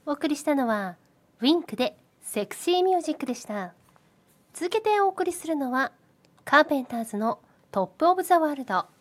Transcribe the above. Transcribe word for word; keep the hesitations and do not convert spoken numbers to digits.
お送りしたのはウィンクでセクシーミュージックでした。続けてお送りするのはカーペンターズのトップオブザワールド。